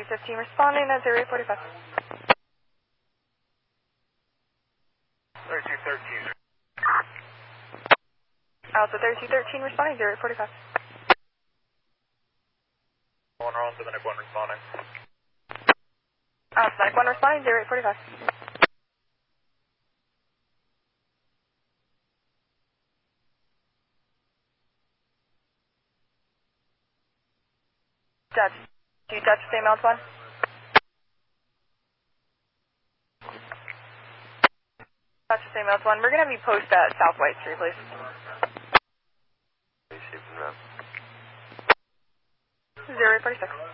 3215 responding at 0845. 3213. Alpha 3213 responding 0845. 1 to the Nick 1 responding. Alpha Nick 1 responding 0845. Dutch. Do you Dutch same L1? Dutch same L1. We're going to have you post at South White Street, please. 0846.